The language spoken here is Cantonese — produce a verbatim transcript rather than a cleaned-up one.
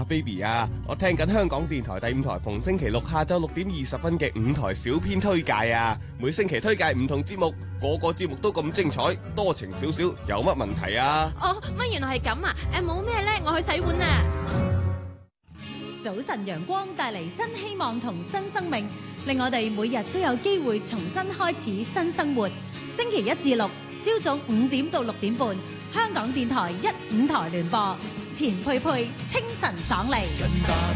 ，baby 啊，我聽緊香港電台第五台逢星期六下晝六點二十分嘅五台小編推介啊，每星期推介唔同節目，個個節目都咁精彩，多情少少，有乜問題啊？ 哦，乜原來係咁啊？誒，冇咩咧，我去洗碗啊。 早晨陽光帶嚟新希望同新生命，令我哋每日都有機會重新開始新生活。星期一至六朝早五點到六點半，香港電台一五台聯播，錢佩佩清晨爽利。